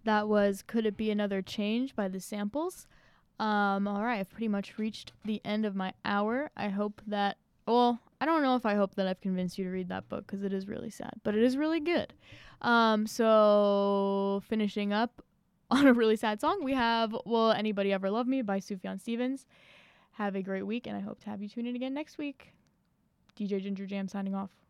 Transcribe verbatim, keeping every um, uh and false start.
That was Could It Be Another Change by The Samples. Um, all right, I've pretty much reached the end of my hour. I hope that, well, I don't know if I hope that I've convinced you to read that book because it is really sad, but it is really good. Um, so finishing up on a really sad song, we have Will Anybody Ever Love Me by Sufjan Stevens. Have a great week, and I hope to have you tune in again next week. D J Ginger Jam signing off.